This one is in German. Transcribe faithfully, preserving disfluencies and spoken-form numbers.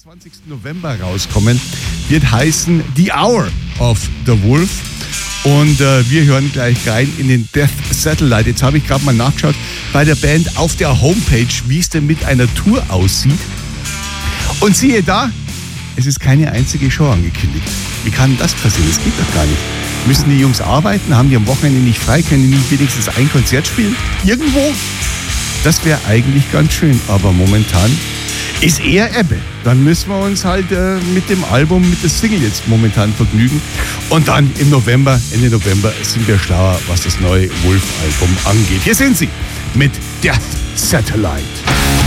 zwanzigsten November rauskommen, wird heißen The Hour of the Wolf. Und äh, wir hören gleich rein in den Death Satellite. Jetzt habe ich gerade mal nachgeschaut bei der Band auf der Homepage, wie es denn mit einer Tour aussieht. Und siehe da, es ist keine einzige Show angekündigt. Wie kann das passieren? Das geht doch gar nicht. Müssen die Jungs arbeiten? Haben die am Wochenende nicht frei? Können die nicht wenigstens ein Konzert spielen? Irgendwo? Das wäre eigentlich ganz schön. Aber momentan ist eher Ebbe. Dann müssen wir uns halt äh, mit dem Album, mit der Single jetzt momentan vergnügen. Und dann im November, Ende November, sind wir schlauer, was das neue Wolf-Album angeht. Hier sind sie mit Death Satellite.